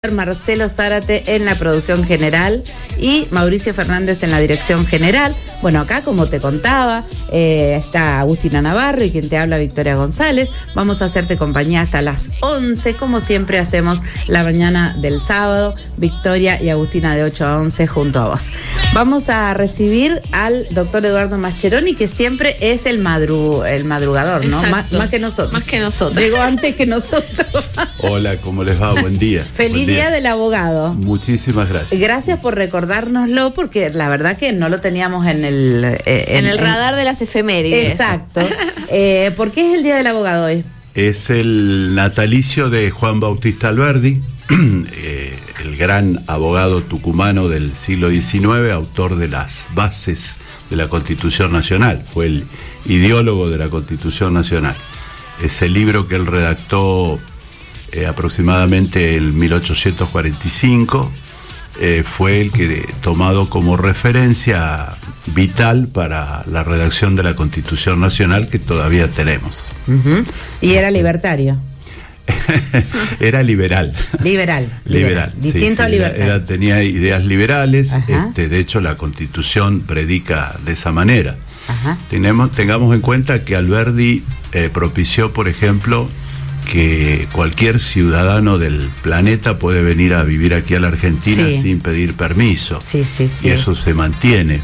Robert Marcelo Zárate en la producción general y Mauricio Fernández en la dirección general. Bueno, acá, como te contaba, está Agustina Navarro y quien te habla, Victoria González. Vamos a hacerte compañía hasta las 11, como siempre hacemos la mañana del sábado. Victoria y Agustina de 8 a 11 junto a vos. Vamos a recibir al doctor Eduardo Mascheroni, que siempre es el madrugador, ¿no? Más que nosotros. Más que nosotros. Llegó antes que nosotros. Hola, ¿cómo les va? Buen día. Feliz día del abogado. Muchísimas gracias. Gracias por recordárnoslo, porque la verdad que no lo teníamos en el radar de las efemérides. Exacto. ¿Por qué es el día del abogado hoy? Es el natalicio de Juan Bautista Alberdi, el gran abogado tucumano del siglo XIX, autor de las bases de la Constitución Nacional. Fue el ideólogo de la Constitución Nacional. Ese libro que él redactó aproximadamente en 1845 fue el que tomado como referencia vital para la redacción de la Constitución Nacional que todavía tenemos. Uh-huh. Y era libertario. Era liberal. Liberal. Distinto sí, a libertario. Tenía ideas liberales. De hecho, la Constitución predica de esa manera. Ajá. Tengamos en cuenta que Alberdi propició, por ejemplo, que cualquier ciudadano del planeta puede venir a vivir aquí a la Argentina sin pedir permiso. Sí. Y eso se mantiene.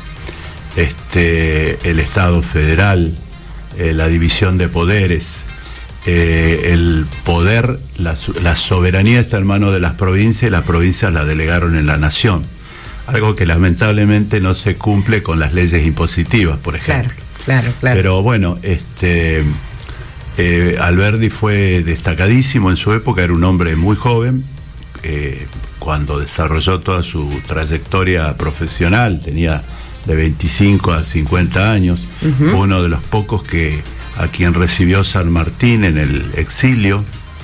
El Estado federal, la división de poderes, el poder, la soberanía está en manos de las provincias y las provincias la delegaron en la nación. Algo que lamentablemente no se cumple con las leyes impositivas, por ejemplo. Claro. Pero bueno, Alberdi fue destacadísimo en su época, era un hombre muy joven, cuando desarrolló toda su trayectoria profesional, tenía de 25 a 50 años, fue uno de los pocos a quien recibió San Martín en el exilio,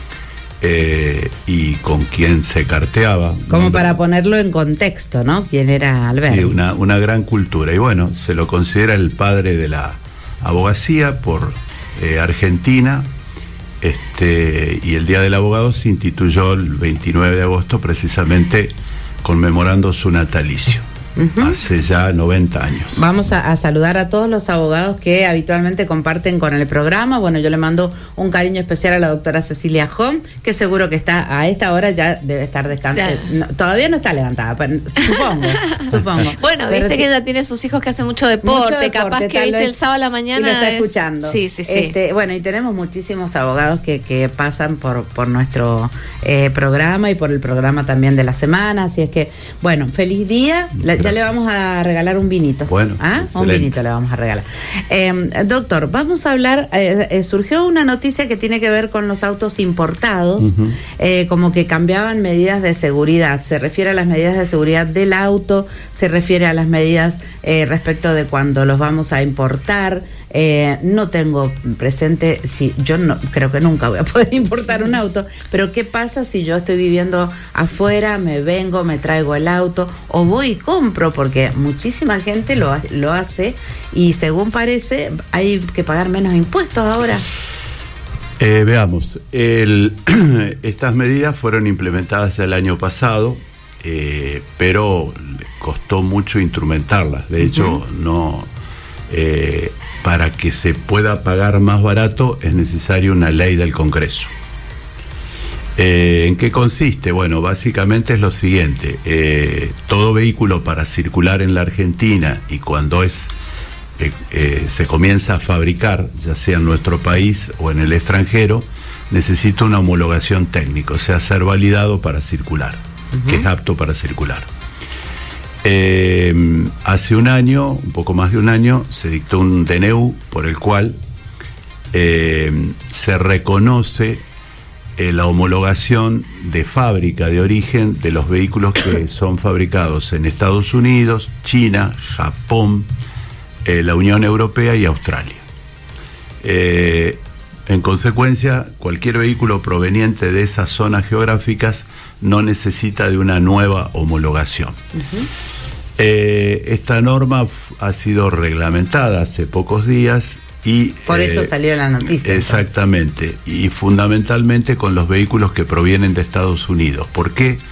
y con quien se carteaba. Como para ponerlo en contexto, ¿no? ¿Quién era Alberdi? Sí, una gran cultura, y bueno, se lo considera el padre de la abogacía por Argentina, y el Día del Abogado se instituyó el 29 de agosto precisamente conmemorando su natalicio. Hace ya 90 años. Vamos a saludar a todos los abogados que habitualmente comparten con el programa. Bueno, yo le mando un cariño especial a la doctora Cecilia Hom, que seguro que está a esta hora, ya debe estar descansando. No, todavía no está levantada, pero supongo. Bueno, pero viste que ella tiene sus hijos que hacen mucho deporte, capaz que viste el sábado a la mañana. Y lo está escuchando. Sí. Bueno, y tenemos muchísimos abogados que pasan por nuestro programa y por el programa también de la semana. Así es que, bueno, feliz día. Ya le vamos a regalar un vinito. Bueno, un vinito le vamos a regalar. Doctor, vamos a hablar, surgió una noticia que tiene que ver con los autos importados, como que cambiaban medidas de seguridad. Se refiere a las medidas de seguridad del auto, se refiere a las medidas respecto de cuando los vamos a importar. No tengo presente, yo no creo que nunca voy a poder importar un auto, pero ¿qué pasa si yo estoy viviendo afuera, me vengo, me traigo el auto o voy y compro? Porque muchísima gente lo hace y según parece hay que pagar menos impuestos ahora. Veamos, estas medidas fueron implementadas el año pasado, pero costó mucho instrumentarlas. De hecho, para que se pueda pagar más barato es necesaria una ley del Congreso. ¿En qué consiste? Bueno, básicamente es lo siguiente: todo vehículo para circular en la Argentina y cuando se comienza a fabricar, ya sea en nuestro país o en el extranjero, necesita una homologación técnica, o sea, ser validado para circular, que es apto para circular. Hace un poco más de un año, se dictó un DNU por el cual se reconoce la homologación de fábrica de origen de los vehículos que son fabricados en Estados Unidos, China, Japón, la Unión Europea y Australia. En consecuencia, cualquier vehículo proveniente de esas zonas geográficas no necesita de una nueva homologación. Esta norma ha sido reglamentada hace pocos días y por eso salió la noticia. Exactamente, entonces. Y fundamentalmente con los vehículos que provienen de Estados Unidos. ¿Por qué?